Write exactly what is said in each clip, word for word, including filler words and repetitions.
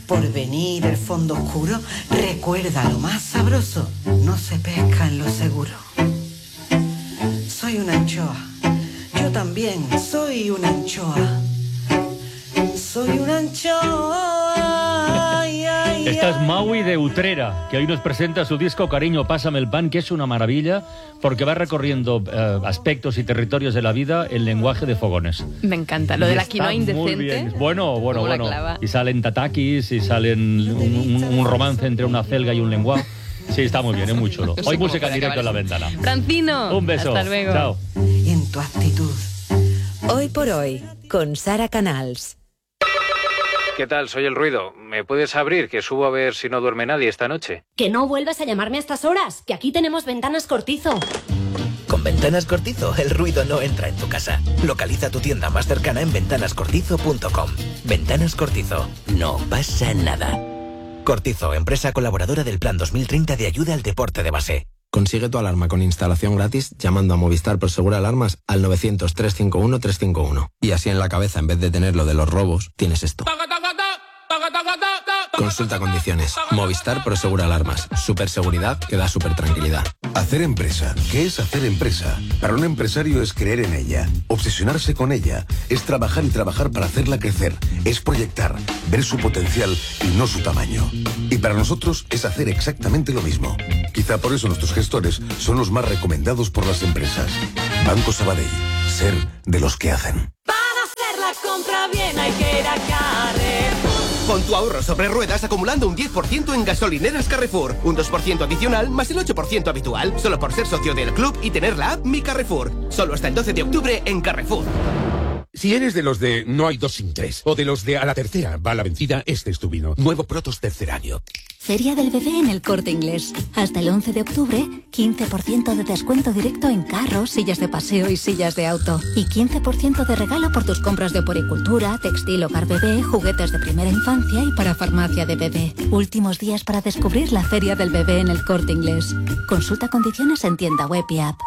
Porvenir, el fondo oscuro, recuerda lo más sabroso, no se pesca en lo seguro. Soy una anchoa, yo también soy una anchoa. Soy una anchoa. Ay, ay, Esta es Maui de Utrera, que hoy nos presenta su disco Cariño, pásame el pan, que es una maravilla, porque va recorriendo eh, aspectos y territorios de la vida en lenguaje de fogones. Me encanta, lo de la quinoa indecente. Muy bien. Bueno, bueno, Como la bueno. clava. Y salen tatakis, y salen un, un, un romance entre una celga y un lenguado. Sí, está muy bien, es muy chulo. Hoy música en directo en La Ventana. Francino, un beso. Hasta luego. Chao. Y en tu actitud. Hoy por hoy, con Sara Canals. ¿Qué tal? Soy El Ruido. ¿Me puedes abrir? Que subo a ver si no duerme nadie esta noche. Que no vuelvas a llamarme a estas horas, que aquí tenemos Ventanas Cortizo. Con Ventanas Cortizo, el ruido no entra en tu casa. Localiza tu tienda más cercana en ventanas cortizo punto com. Ventanas Cortizo. No pasa nada. Cortizo, empresa colaboradora del Plan dos mil treinta de ayuda al deporte de base. Consigue tu alarma con instalación gratis llamando a Movistar Prosegur Alarmas al novecientos, trescientos cincuenta y uno, trescientos cincuenta y uno. Y así en la cabeza, en vez de tener lo de los robos, tienes esto. Consulta condiciones. Movistar Prosegur Alarmas. Superseguridad que da super tranquilidad. Hacer empresa. ¿Qué es hacer empresa? Para un empresario es creer en ella, obsesionarse con ella, es trabajar y trabajar para hacerla crecer, es proyectar, ver su potencial y no su tamaño. Y para nosotros es hacer exactamente lo mismo. Quizá por eso nuestros gestores son los más recomendados por las empresas. Banco Sabadell. Ser de los que hacen. Para hacer la compra bien hay que ir a Carrefour. Pon tu ahorro sobre ruedas acumulando un diez por ciento en gasolineras Carrefour. Un dos por ciento adicional más el ocho por ciento habitual. Solo por ser socio del club y tener la app Mi Carrefour. Solo hasta el doce de octubre en Carrefour. Si eres de los de no hay dos sin tres, o de los de a la tercera va la vencida, este es tu vino. Nuevo Protos tercer año. Feria del Bebé en El Corte Inglés. Hasta el once de octubre, quince por ciento de descuento directo en carros, sillas de paseo y sillas de auto. Y quince por ciento de regalo por tus compras de oporicultura, textil, hogar bebé, juguetes de primera infancia y para farmacia de bebé. Últimos días para descubrir la Feria del Bebé en El Corte Inglés. Consulta condiciones en tienda web y app.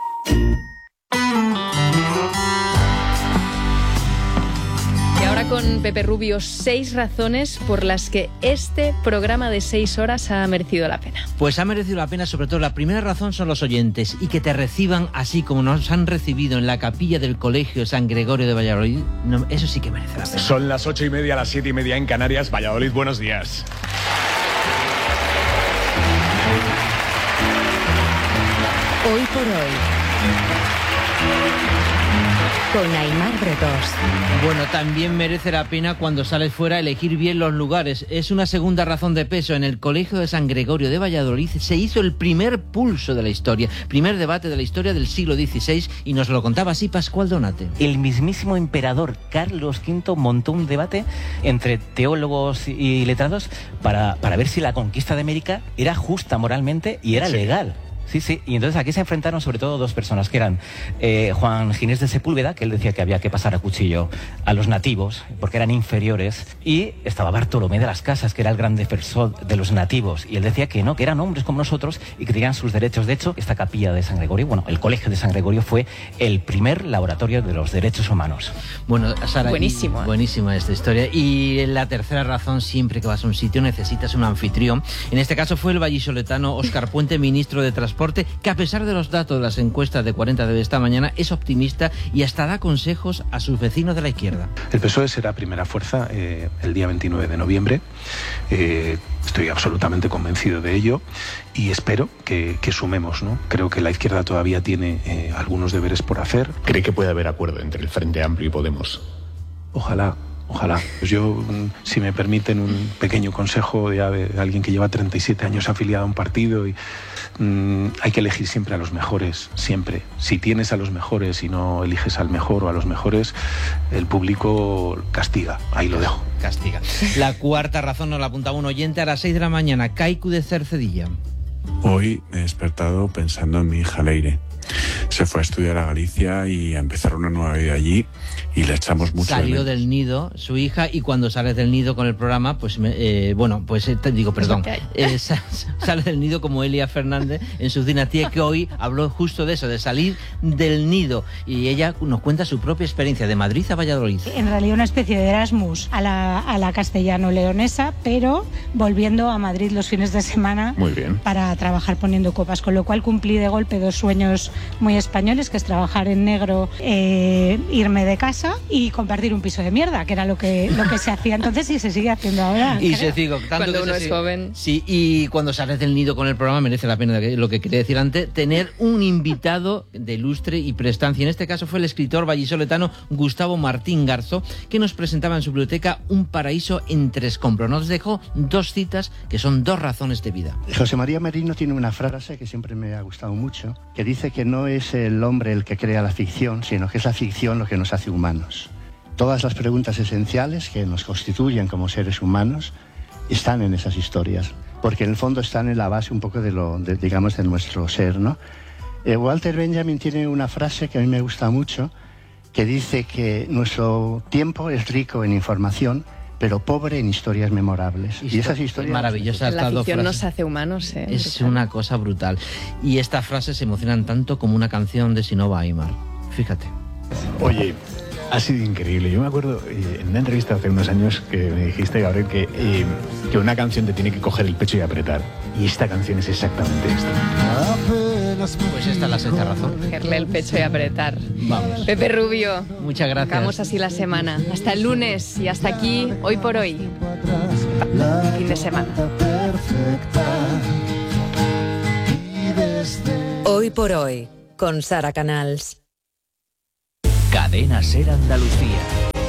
Ahora con Pepe Rubio, seis razones por las que este programa de seis horas ha merecido la pena. Pues ha merecido la pena, sobre todo la primera razón son los oyentes, y que te reciban así como nos han recibido en la capilla del Colegio San Gregorio de Valladolid, no, eso sí que merece la pena. Son las ocho y media, las siete y media en Canarias. Valladolid, buenos días. Hoy por hoy, con Aimar Bretós. Bueno, también merece la pena cuando sales fuera elegir bien los lugares. Es una segunda razón de peso. En el Colegio de San Gregorio de Valladolid se hizo el primer pulso de la historia, primer debate de la historia del siglo dieciséis, y nos lo contaba así Pascual Donate. El mismísimo emperador Carlos quinto montó un debate entre teólogos y letrados para, para ver si la conquista de América era justa moralmente y era sí. legal. Sí, sí, y entonces aquí se enfrentaron sobre todo dos personas, que eran eh, Juan Ginés de Sepúlveda, que él decía que había que pasar a cuchillo a los nativos, porque eran inferiores, y estaba Bartolomé de las Casas, que era el gran defensor de los nativos, y él decía que no, que eran hombres como nosotros y que tenían sus derechos. De hecho, esta capilla de San Gregorio, bueno, el Colegio de San Gregorio fue el primer laboratorio de los derechos humanos. Bueno, Sara, buenísimo, y, buenísima esta historia. Y la tercera razón, siempre que vas a un sitio necesitas un anfitrión. En este caso fue el vallisoletano Óscar Puente, ministro de Transporte, que a pesar de los datos de las encuestas de cuarenta de esta mañana es optimista y hasta da consejos a sus vecinos de la izquierda. El P S O E será primera fuerza eh, el día veintinueve de noviembre. Eh, estoy absolutamente convencido de ello y espero que, que sumemos, ¿no? Creo que la izquierda todavía tiene eh, algunos deberes por hacer. ¿Cree que puede haber acuerdo entre el Frente Amplio y Podemos? Ojalá. Ojalá. Pues yo, si me permiten un pequeño consejo de, de alguien que lleva treinta y siete años afiliado a un partido, y mmm, hay que elegir siempre a los mejores, siempre. Si tienes a los mejores y no eliges al mejor o a los mejores, el público castiga. Ahí lo dejo. Castiga. La cuarta razón nos la apuntaba un oyente a las seis de la mañana. Kaiku de Cercedilla. Hoy me he despertado pensando en mi hija Leire. se fue a estudiar a Galicia y a empezar una nueva vida allí, y le echamos mucho. Salió del nido su hija, y cuando sales del nido con el programa, pues me, eh, bueno, pues eh, te digo, perdón, eh, sa- sale del nido como Elia Fernández en su dinastía, que hoy habló justo de eso, de salir del nido, y ella nos cuenta su propia experiencia de Madrid a Valladolid. En realidad una especie de Erasmus a la, a la castellano-leonesa, pero volviendo a Madrid los fines de semana. Muy bien. Para trabajar poniendo copas, con lo cual cumplí de golpe dos sueños muy españoles, que es trabajar en negro, eh, irme de casa y compartir un piso de mierda, que era lo que, lo que se hacía entonces y se sigue haciendo ahora. Y creo. se sigue, tanto Cuando que uno se es sigue- joven. Sí, y cuando sales del nido con el programa merece la pena, lo que quería decir antes, tener un invitado de lustre y prestancia. En este caso fue el escritor vallisoletano Gustavo Martín Garzo, que nos presentaba en su biblioteca Un paraíso entre escombros. Nos dejó dos citas que son dos razones de vida. José María Merino tiene una frase que siempre me ha gustado mucho, que dice que no es el hombre el que crea la ficción, sino que es la ficción lo que nos hace humanos. Todas las preguntas esenciales que nos constituyen como seres humanos están en esas historias, porque en el fondo están en la base un poco de lo, de, digamos, de nuestro ser, ¿no? Eh, Walter Benjamin tiene una frase que a mí me gusta mucho, que dice que nuestro tiempo es rico en información, pero pobre en historias memorables. Y esas historias... Maravillosas La estas dos ficción frases. nos hace humanos, ¿eh? Es una cosa brutal. Y estas frases se emocionan tanto como una canción de Sinova Aymar. Fíjate. Oye, ha sido increíble. Yo me acuerdo eh, en una entrevista hace unos años que me dijiste, Gabriel, que, eh, que una canción te tiene que coger el pecho y apretar. Y esta canción es exactamente esto. Pues esta es la sexta razón. Cogerle el pecho y apretar. Vamos. Pepe Rubio. Muchas gracias. Acabamos así la semana. Hasta el lunes y hasta aquí, hoy por hoy. Fin de semana. Hoy por hoy, con Sara Canals. Cadena Ser Andalucía.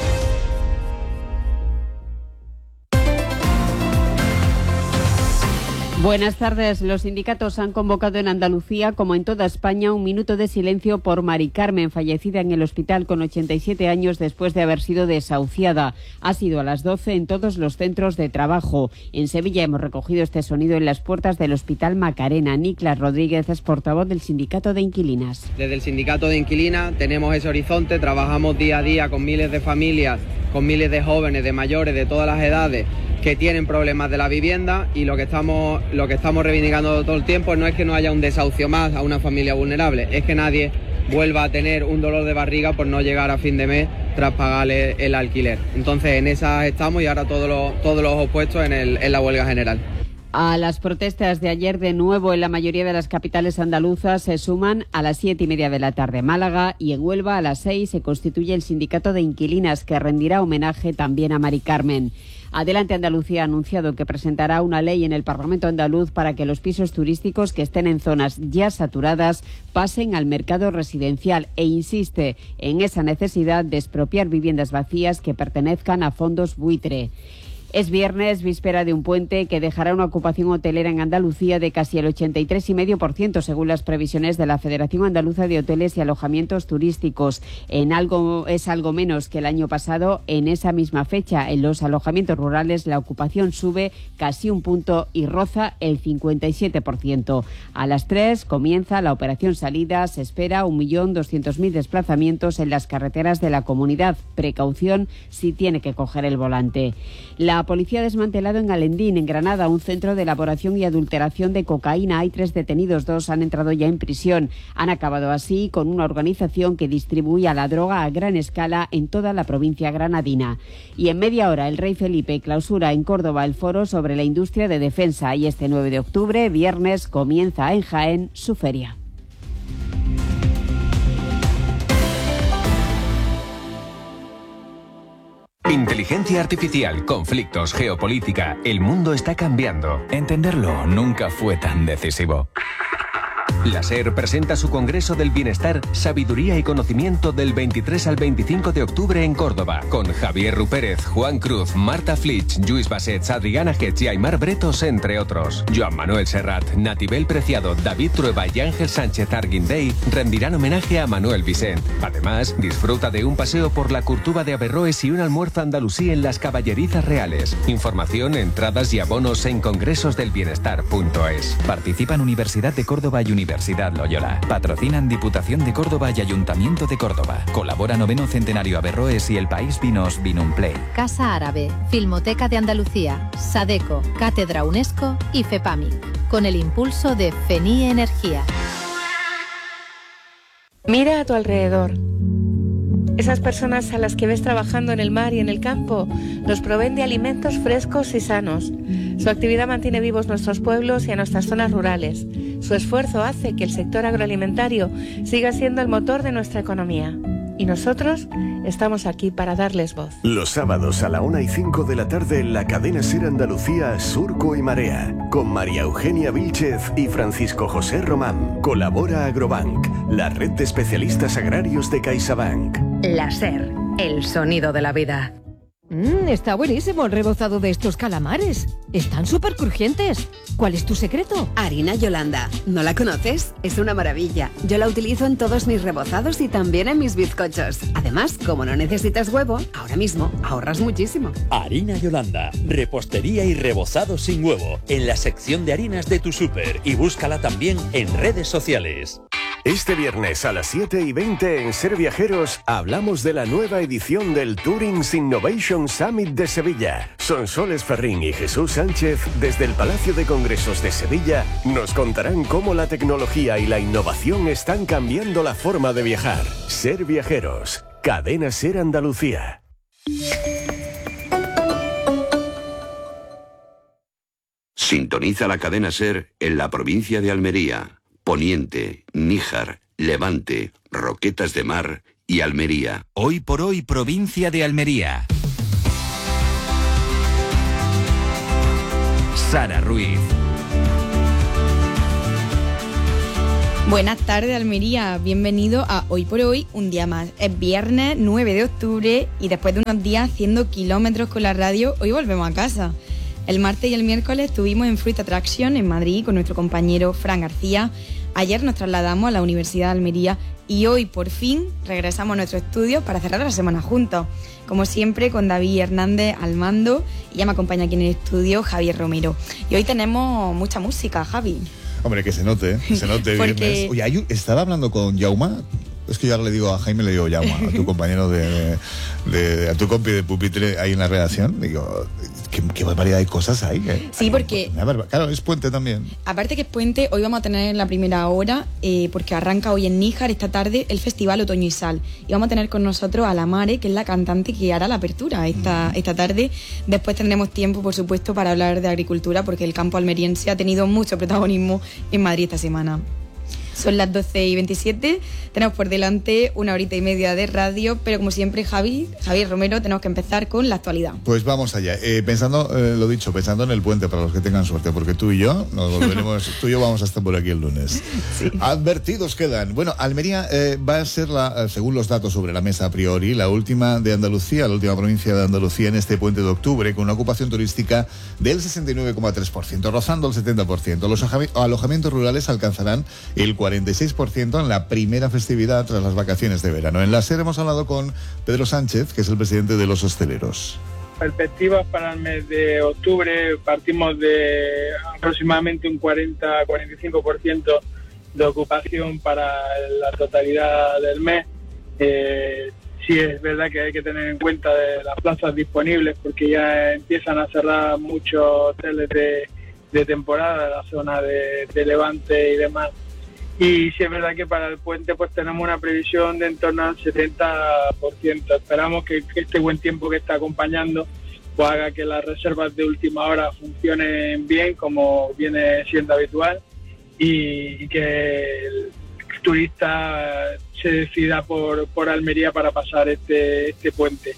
Buenas tardes. Los sindicatos han convocado en Andalucía, como en toda España, un minuto de silencio por Mari Carmen, fallecida en el hospital con ochenta y siete años después de haber sido desahuciada. Ha sido a las doce en todos los centros de trabajo. En Sevilla hemos recogido este sonido en las puertas del Hospital Macarena. Niklas Rodríguez es portavoz del Sindicato de Inquilinas. Desde el Sindicato de Inquilinas tenemos ese horizonte, trabajamos día a día con miles de familias, con miles de jóvenes, de mayores, de todas las edades, que tienen problemas de la vivienda, y lo que estamos lo que estamos reivindicando todo el tiempo no es que no haya un desahucio más a una familia vulnerable, es que nadie vuelva a tener un dolor de barriga por no llegar a fin de mes tras pagarle el alquiler. Entonces en esas estamos, y ahora todos los, todos los opuestos en, el, en la huelga general. A las protestas de ayer, de nuevo en la mayoría de las capitales andaluzas, se suman a las siete y media de la tarde Málaga, y en Huelva a las seis se constituye el Sindicato de Inquilinas, que rendirá homenaje también a Mari Carmen. Adelante Andalucía ha anunciado que presentará una ley en el Parlamento andaluz para que los pisos turísticos que estén en zonas ya saturadas pasen al mercado residencial, e insiste en esa necesidad de expropiar viviendas vacías que pertenezcan a fondos buitre. Es viernes, víspera de un puente que dejará una ocupación hotelera en Andalucía de casi el ochenta y tres coma cinco por ciento según las previsiones de la Federación Andaluza de Hoteles y Alojamientos Turísticos. En algo es algo menos que el año pasado en esa misma fecha. En los alojamientos rurales la ocupación sube casi un punto y roza el cincuenta y siete por ciento. A las tres comienza la operación salida. Se espera un millón doscientos mil desplazamientos en las carreteras de la comunidad. Precaución si tiene que coger el volante. La policía ha desmantelado en Alendín, en Granada, un centro de elaboración y adulteración de cocaína. Hay tres detenidos, dos han entrado ya en prisión. Han acabado así con una organización que distribuía la droga a gran escala en toda la provincia granadina. Y en media hora, el rey Felipe clausura en Córdoba el foro sobre la industria de defensa, y este nueve de octubre, viernes, comienza en Jaén su feria. Inteligencia artificial, conflictos, geopolítica. El mundo está cambiando. Entenderlo nunca fue tan decisivo. La SER presenta su Congreso del Bienestar, Sabiduría y Conocimiento del veintitrés al veinticinco de octubre en Córdoba, con Javier Rupérez, Juan Cruz, Marta Flitsch, Lluís Bassets, Adriana Getz y Aymar Bretos, entre otros. Joan Manuel Serrat, Natibel Preciado, David Trueba y Ángel Sánchez Arguindey rendirán homenaje a Manuel Vicent. Además, disfruta de un paseo por la Curtuba de Averroes y un almuerzo andalusí en las Caballerizas Reales. Información, entradas y abonos en congresosdelbienestar punto es. Participan Universidad de Córdoba y Universidad Loyola. Patrocinan Diputación de Córdoba y Ayuntamiento de Córdoba. Colabora Noveno Centenario Averroes y El País Vinos Vinumplay. Casa Árabe, Filmoteca de Andalucía, Sadeco, Cátedra UNESCO y FEPAMIC, con el impulso de FENIE Energía. Mira a tu alrededor. Esas personas a las que ves trabajando en el mar y en el campo nos proveen de alimentos frescos y sanos. Su actividad mantiene vivos nuestros pueblos y a nuestras zonas rurales. Su esfuerzo hace que el sector agroalimentario siga siendo el motor de nuestra economía. Y nosotros estamos aquí para darles voz. Los sábados a la una y cinco de la tarde en la cadena SER Andalucía, Surco y Marea, con María Eugenia Vílchez y Francisco José Román. Colabora Agrobank, la red de especialistas agrarios de CaixaBank. La SER, el sonido de la vida. Mmm, está buenísimo el rebozado de estos calamares. Están súper crujientes. ¿Cuál es tu secreto? Harina Yolanda. ¿No la conoces? Es una maravilla. Yo la utilizo en todos mis rebozados y también en mis bizcochos. Además, como no necesitas huevo, ahora mismo ahorras muchísimo. Harina Yolanda. Repostería y rebozado sin huevo. En la sección de harinas de tu súper. Y búscala también en redes sociales. Este viernes a las siete y veinte en Ser Viajeros hablamos de la nueva edición del Tourings Innovation Summit de Sevilla. Sonsoles Ferrín y Jesús Sánchez, desde el Palacio de Congresos de Sevilla, nos contarán cómo la tecnología y la innovación están cambiando la forma de viajar. Ser Viajeros, Cadena SER Andalucía. Sintoniza la cadena SER en la provincia de Almería, Poniente, Níjar, Levante, Roquetas de Mar y Almería. Hoy por hoy, provincia de Almería. Sara Ruiz. Buenas tardes, Almería. Bienvenido a Hoy por Hoy, un día más. Es viernes nueve de octubre y después de unos días haciendo kilómetros con la radio, hoy volvemos a casa. El martes y el miércoles estuvimos en Fruit Attraction en Madrid con nuestro compañero Fran García. Ayer nos trasladamos a la Universidad de Almería y hoy por fin regresamos a nuestro estudio para cerrar la semana juntos. Como siempre, con David Hernández al mando, y ya me acompaña aquí en el estudio Javier Romero. Y hoy tenemos mucha música, Javi. Hombre, que se note, ¿eh? que se note Porque... viernes. Oye, hay un- estaba hablando con Jauma. Es que yo ahora le digo a Jaime, le digo Jauma, a tu compañero de, de, de- a tu compi de pupitre ahí en la redacción. Digo, qué, qué barbaridad de cosas hay. ¿eh? Sí, porque Una barba- Claro, es puente también. aparte que es puente, hoy vamos a tener la primera hora, eh, porque arranca hoy en Níjar esta tarde el Festival Otoño y Sal. Y vamos a tener con nosotros a la Mare, que es la cantante que hará la apertura esta, esta tarde. Después tendremos tiempo, por supuesto, para hablar de agricultura, porque el campo almeriense ha tenido mucho protagonismo en Madrid esta semana. Son las doce y veintisiete, tenemos por delante una horita y media de radio, pero como siempre, Javi, Javier Romero, tenemos que empezar con la actualidad. Pues vamos allá. Eh, pensando, eh, lo dicho, pensando en el puente para los que tengan suerte, porque tú y yo nos volveremos, tú y yo vamos a estar por aquí el lunes. Advertidos quedan. Bueno, Almería eh, va a ser, la, eh, según los datos sobre la mesa a priori, la última de Andalucía, la última provincia de Andalucía en este puente de octubre, con una ocupación turística del sesenta y nueve coma tres por ciento, rozando el setenta por ciento. Los aja- alojamientos rurales alcanzarán el cuarenta y seis por ciento en la primera festividad tras las vacaciones de verano. En la SER hemos hablado con Pedro Sánchez, que es el presidente de los hosteleros. Perspectivas para el mes de octubre, partimos de aproximadamente un cuarenta a cuarenta y cinco por ciento de ocupación para la totalidad del mes. Eh, sí es verdad que hay que tener en cuenta de las plazas disponibles, porque ya empiezan a cerrar muchos hoteles de, de temporada, la zona de, de Levante y demás. Y sí es verdad que para el puente pues tenemos una previsión de en torno al setenta por ciento. Esperamos que, que este buen tiempo que está acompañando pues haga que las reservas de última hora funcionen bien, como viene siendo habitual, y, y que el turista se decida por, por Almería para pasar este, este puente.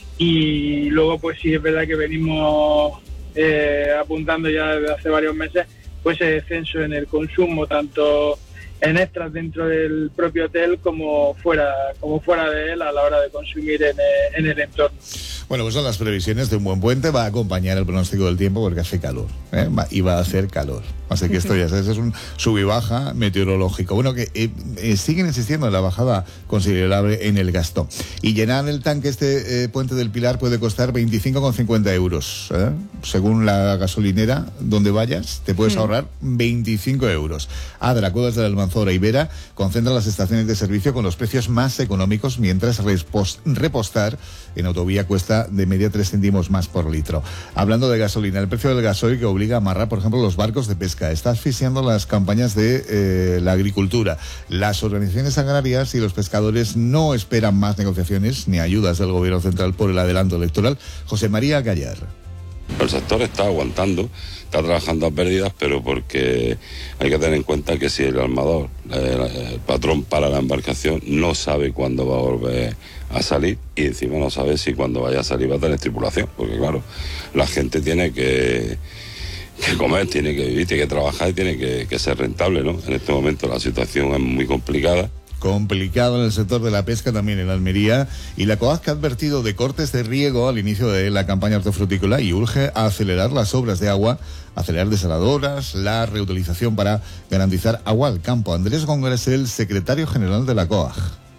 Y luego pues sí es verdad que venimos eh, apuntando ya desde hace varios meses pues ese descenso en el consumo, tanto en extras dentro del propio hotel como fuera, como fuera de él a la hora de consumir en, en el entorno. Bueno, pues son las previsiones de un buen puente. Va a acompañar el pronóstico del tiempo porque hace calor, ¿eh? Va, y va a hacer calor. Así que esto ya sabes, es un sub y baja meteorológico. Bueno, que eh, eh, siguen insistiendo en la bajada considerable en el gasto. Y llenar el tanque este eh, puente del Pilar puede costar veinticinco con cincuenta euros. ¿eh? Según la gasolinera donde vayas, te puedes ahorrar veinticinco euros. Adra, Cuevas de la Almanzora y Vera concentran las estaciones de servicio con los precios más económicos, mientras respost- repostar en autovía cuesta de media tres céntimos más por litro. Hablando de gasolina, el precio del gasoil que obliga a amarrar, por ejemplo, los barcos de pesca, está asfixiando las campañas de eh, la agricultura. Las organizaciones agrarias y los pescadores no esperan más negociaciones ni ayudas del gobierno central por el adelanto electoral. José María Gallar. El sector está aguantando, está trabajando a pérdidas, pero porque hay que tener en cuenta que si el armador, el, el patrón para la embarcación, no sabe cuándo va a volver a salir, y encima no sabe si cuando vaya a salir va a tener tripulación, porque claro, la gente tiene que, que comer, tiene que vivir, tiene que trabajar y tiene que, que ser rentable, ¿no? En este momento la situación es muy complicada. Complicado en el sector de la pesca, también en Almería, y la COAG ha advertido de cortes de riego al inicio de la campaña hortofrutícola y urge a acelerar las obras de agua, acelerar desaladoras, la reutilización para garantizar agua al campo. Andrés Góngora es el secretario general de la COAG.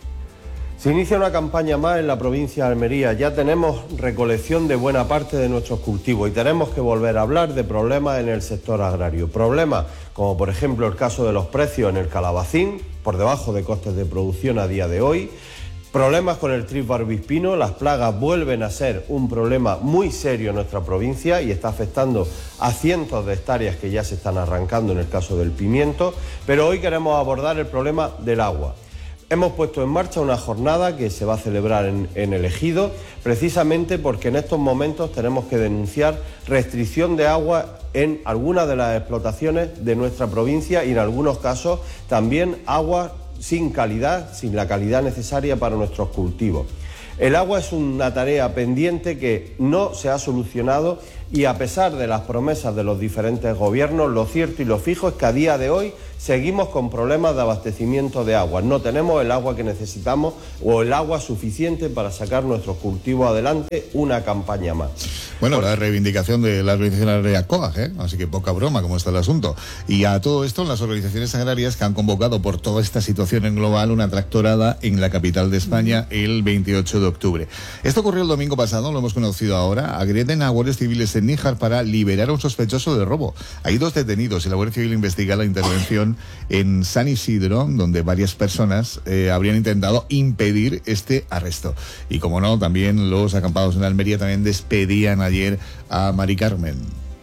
Se inicia una campaña más en la provincia de Almería. Ya tenemos recolección de buena parte de nuestros cultivos y tenemos que volver a hablar de problemas en el sector agrario. Problemas como por ejemplo el caso de los precios en el calabacín, por debajo de costes de producción a día de hoy. Problemas con el tris barbispino, las plagas vuelven a ser un problema muy serio en nuestra provincia y está afectando a cientos de hectáreas que ya se están arrancando en el caso del pimiento, pero hoy queremos abordar el problema del agua. Hemos puesto en marcha una jornada que se va a celebrar en, en el Ejido, precisamente porque en estos momentos tenemos que denunciar restricción de agua en algunas de las explotaciones de nuestra provincia y en algunos casos también agua sin calidad, sin la calidad necesaria para nuestros cultivos. El agua es una tarea pendiente que no se ha solucionado y a pesar de las promesas de los diferentes gobiernos, lo cierto y lo fijo es que a día de hoy seguimos con problemas de abastecimiento de agua. No tenemos el agua que necesitamos o el agua suficiente para sacar nuestros cultivos adelante. Una campaña más. Bueno, la reivindicación de la organización agraria COAG, ¿eh? Así que poca broma como está el asunto. Y a todo esto, las organizaciones agrarias que han convocado por toda esta situación en global una tractorada en la capital de España el veintiocho de octubre. Esto ocurrió el domingo pasado, lo hemos conocido ahora. Agreden a guardias civiles en Níjar para liberar a un sospechoso de robo. Hay dos detenidos y la Guardia Civil investiga la intervención en San Isidro, donde varias personas eh, habrían intentado impedir este arresto. Y como no, también los acampados en Almería también despedían ayer a Mari Carmen.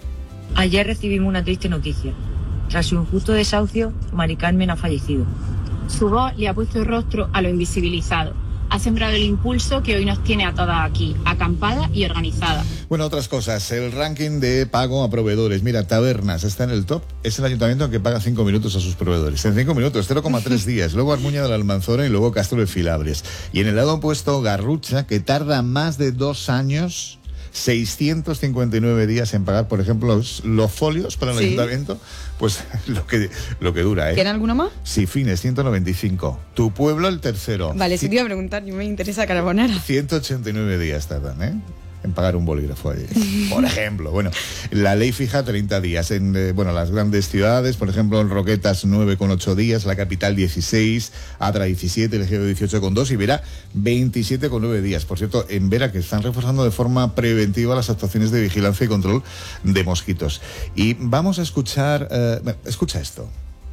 Ayer recibimos una triste noticia. Tras su injusto desahucio, Mari Carmen ha fallecido. Su voz le ha puesto rostro a lo invisibilizado. Ha sembrado el impulso que hoy nos tiene a todas aquí, acampadas y organizadas. Bueno, otras cosas. El ranking de pago a proveedores. Mira, Tabernas está en el top. Es el ayuntamiento que paga cinco minutos a sus proveedores. En cinco minutos, cero coma tres días. Luego Armuña de la Almanzora y luego Castro de Filabres. Y en el lado opuesto, Garrucha, que tarda más de dos años... seiscientos cincuenta y nueve días en pagar, por ejemplo, los, los folios para el sí. ayuntamiento, pues lo que lo que dura, ¿eh? ¿Tiene alguno más? Sí, Fines, ciento noventa y cinco. Tu pueblo, el tercero. Vale, si te iba a preguntar, yo me interesa Carbonara. ciento ochenta y nueve días tardan, ¿eh? En pagar un bolígrafo allí, por ejemplo. Bueno, la ley fija treinta días en eh, bueno, las grandes ciudades, por ejemplo, en Roquetas nueve coma ocho días, la capital dieciséis, Adra diecisiete, el Ejido dieciocho coma dos y Vera veintisiete coma nueve días. Por cierto, en Vera que están reforzando de forma preventiva las actuaciones de vigilancia y control de mosquitos. Y vamos a escuchar, eh, escucha esto.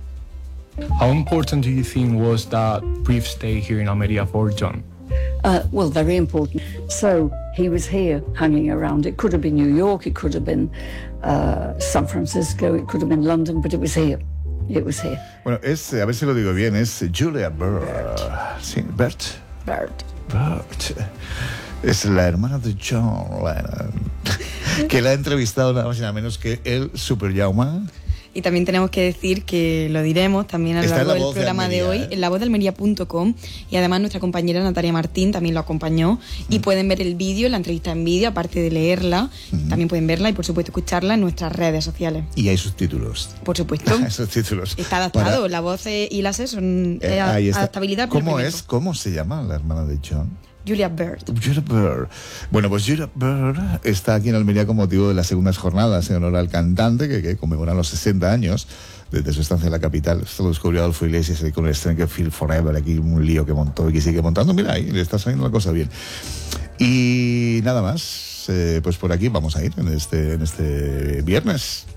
How important do you think was that brief stay here in Almería for John? Uh, well, very important. So he was here hanging around. It could have been New York, it could have been uh, San Francisco, it could have been London, but it was here. It was here. Bueno, es, a ver si lo digo bien, es Julia Bird. Sí, Bert. Bert. Bert. Es la hermana de John Lennon, que la ha entrevistado nada más y nada menos que el Super Jaume. Y también tenemos que decir que lo diremos también a lo largo del programa de, Almería, de hoy, ¿eh? en la voz de almería punto com, y además nuestra compañera Natalia Martín también lo acompañó, mm. y pueden ver el vídeo, la entrevista en vídeo, aparte de leerla, mm. también pueden verla y por supuesto escucharla en nuestras redes sociales. Y hay subtítulos. Por supuesto. Hay subtítulos. Está adaptado, Para... la voz y la S son eh, adaptabilidad. ¿Cómo es? ¿Cómo se llama la hermana de John? Julia Bird. Julia Bird. Bueno, pues Julia Bird está aquí en Almería con motivo de las segundas jornadas en honor al cantante que, que conmemora los sesenta años desde su estancia en la capital. Esto lo descubrió Adolfo Iglesias con el Stranger Feel Forever, aquí un lío que montó y que sigue montando. Mira, ahí le está saliendo la cosa bien. Y nada más, eh, pues por aquí vamos a ir en este, en este viernes.